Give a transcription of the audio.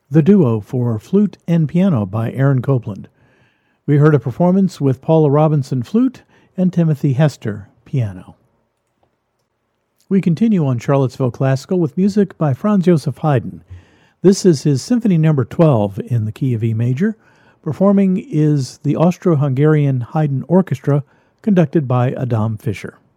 The Duo for flute and piano by Aaron Copland. We heard a performance with Paula Robinson flute and Timothy Hester piano. We continue on Charlottesville Classical with music by Franz Joseph Haydn. This is his Symphony No. 12 in the key of E major. Performing is the Austro-Hungarian Haydn Orchestra, conducted by Adam Fischer.